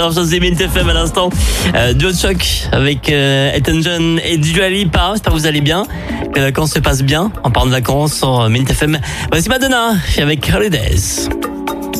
C'est Mint FM à l'instant. Duo de choc avec Elton John et Dua Lipa. J'espère que vous allez bien, que les vacances se passent bien. En parlant de vacances sur Mint FM, voici Madonna avec Holidays.